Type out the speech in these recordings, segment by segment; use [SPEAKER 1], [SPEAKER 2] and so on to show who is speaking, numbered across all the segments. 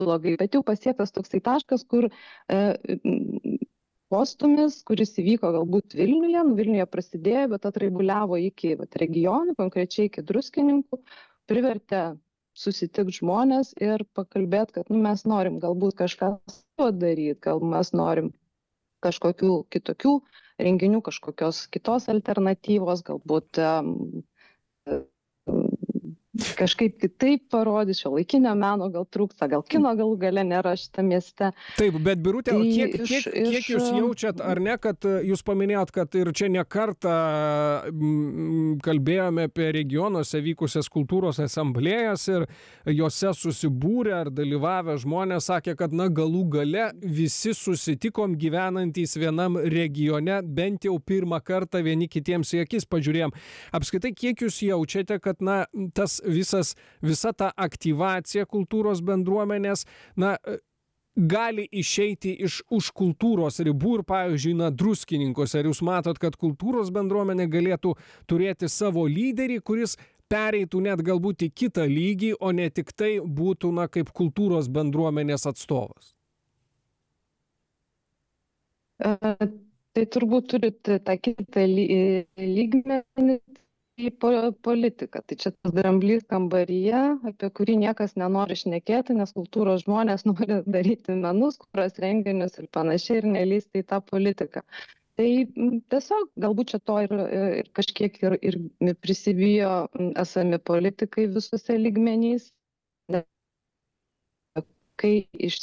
[SPEAKER 1] blogai, bet jau pasiektas toksai taškas, kur postūmis, kuris įvyko galbūt Vilniuje, Vilniuje prasidėjo, bet atraibuliavo iki regionų, konkrečiai iki Druskininkų, privertė susitikti žmonės ir pakalbėti, kad mes norim galbūt kažką daryti, gal mes norim kažkokių kitokių renginių, kažkokios kitos alternatyvos, galbūt kažkaip kitaip parodys, šiuolaikinio meno gal trūksta, gal kino galų gale nėra šitą mieste.
[SPEAKER 2] Taip, bet Birute, kiek jūs jaučiat, ar ne, kad jūs paminėjot, kad ir čia ne kartą kalbėjome apie regionuose vykusias kultūros asamblėjas ir jose susibūrę ar dalyvavę žmonės sakė, kad galų gale visi susitikom gyvenantys vienam regione, bent jau pirmą kartą vieni kitiems į akis pažiūrėjom. Apskritai, kiek jūs jaučiate, kad visa ta aktyvacija kultūros bendruomenės, gali išeiti už kultūros ribų ir, pavyzdžiui, Druskininkuose. Ar jūs matot, kad kultūros bendruomenė galėtų turėti savo lyderį, kuris pereitų net galbūt į kitą lygį, o ne tik tai būtų, kaip kultūros bendruomenės atstovas?
[SPEAKER 1] Tai turbūt turite tą kitą lygmenį, į politiką. Tai čia tas dramblys kambaryje, apie kurį niekas nenori šnekėti, nes kultūros žmonės nori daryti menus, kultūros renginius ir panašiai ir nelįsti į tą politiką. Tai tiesiog galbūt čia to ir kažkiek ir prisibijo esami politikai visuose lygmenys, kai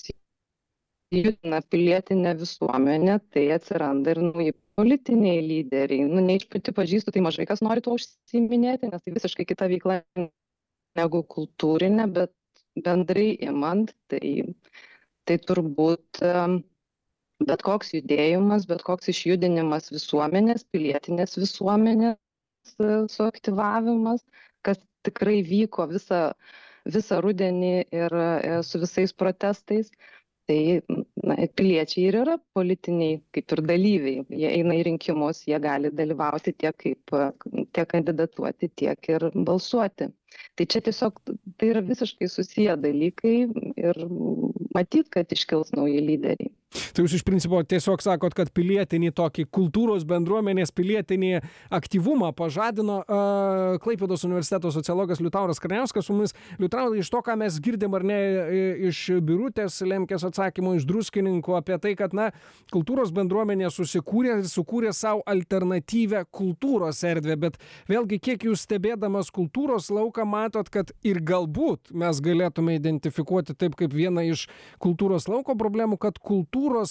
[SPEAKER 1] išsijudina pilietinė visuomenė, tai atsiranda ir nauji politiniai lyderiai. Ne iš pati pažįstu, tai mažai kas nori tuo užsiiminėti, nes tai visiškai kita veikla negu kultūrinė, bet bendrai imant, tai turbūt bet koks judėjimas, bet koks išjudinimas visuomenės, pilietinės visuomenės suaktyvavimas, kas tikrai vyko visą rudenį ir su visais protestais. Tai piliečiai ir yra politiniai kaip ir dalyviai. Jie eina į rinkimus, jie gali dalyvauti tiek kandidatuoti, tiek ir balsuoti. Tai čia tiesiog tai yra visiškai susiję dalykai ir matyt, kad iškils nauji lyderiai.
[SPEAKER 2] Tai jūs iš principo tiesiog sakot, kad pilietinį tokį kultūros bendruomenės pilietinį aktyvumą pažadino Klaipėdos universiteto sociologas Liutauras Kraniauskas su mumis. Liutaurai, iš to, ką mes girdim ar ne iš Birutės Lemkės atsakymų, iš Druskininkų apie tai, kad kultūros bendruomenė sukūrė savo alternatyvę kultūros erdvę, bet vėlgi kiek jūs stebėdamas kultūros lauką matot, kad ir galbūt mes galėtume identifikuoti taip kaip vieną iš kultūros lauko problemų, kad kultūros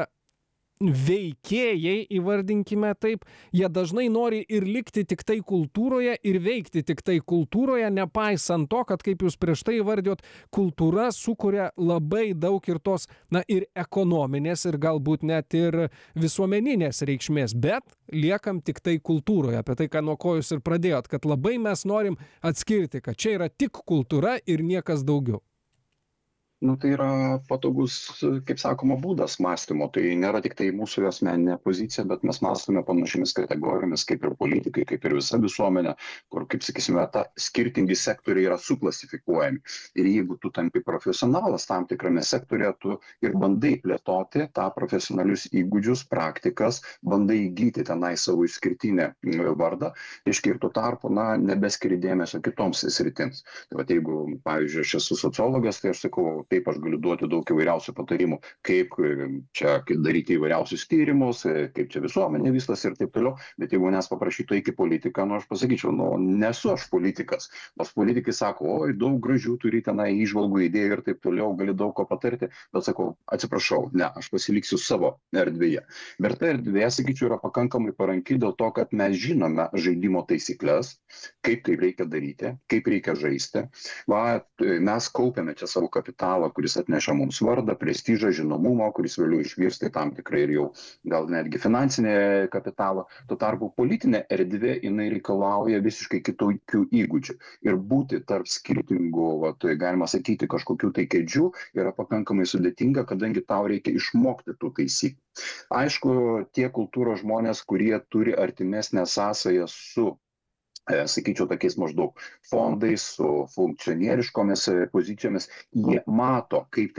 [SPEAKER 2] veikėjai, įvardinkime taip, jie dažnai nori ir likti tik tai kultūroje ir veikti tik tai kultūroje, nepaisant to, kad, kaip jūs prieš tai įvardijot, kultūra sukuria labai daug ir tos, ir ekonominės, ir galbūt net ir visuomeninės reikšmės, bet liekam tik tai kultūroje, apie tai, ką nuo ko jūs ir pradėjot, kad labai mes norim atskirti, kad čia yra tik kultūra ir niekas daugiau.
[SPEAKER 3] Tai yra patogus, kaip sakoma, būdas mąstymo. Tai nėra tik tai mūsų asmeninė pozicija, bet mes mąstome panašiamis kategorijomis, kaip ir politikai, kaip ir visa visuomenė, kur, kaip sakysime, skirtingi sektoriai yra suklasifikuojami. Ir jeigu tu tampi profesionalas tam tikrame sektorėje, tu ir bandai plėtoti tą profesionalius įgūdžius, praktikas, bandai įgyti tenai savo išskirtinę vardą, ir tuo tarpu, nebeskiri dėmesio kitoms sritims. Tai jeigu, pavyzdžiui, aš esu sociologas, tai aš sakau, taip aš galiu duoti daug įvairiausių patarimų, kaip čia daryti įvairiausius tyrimus, kaip čia visuomenė vystosi ir taip toliau, bet jeigu manęs paprašytų eiti į politiką, aš pasakyčiau, nesu aš politikas, nors politikai sako, oi, daug gražių turi tenai įžvalgų, idėjų ir taip toliau, gali daug ko patarti, bet sakau, atsiprašau, ne, aš pasiliksiu savo erdvėje. Bet ta erdvė, sakyčiau, yra pakankamai paranki dėl to, kad mes žinome žaidimo taisyklės, kaip tai reikia daryti, kaip reikia žaisti. Mes kaupiame čia savo kapitalą, kuris atneša mums vardą, prestižą, žinomumą, kuris vėliau išvirsta tam tikrai ir jau gal netgi finansinė kapitalą. Tuo tarpu politinė erdvė, jinai reikalauja visiškai kitokių įgūdžių. Ir būti tarp skirtingų, galima sakyti, kažkokių tai kėdžių yra pakankamai sudėtinga, kadangi tau reikia išmokti tų taisyklių. Aišku, tie kultūros žmonės, kurie turi artimesnę sąsają su sakyčiau, tokiais maždaug fondais, su funkcionieriškomis pozicijomis, jie mato, kaip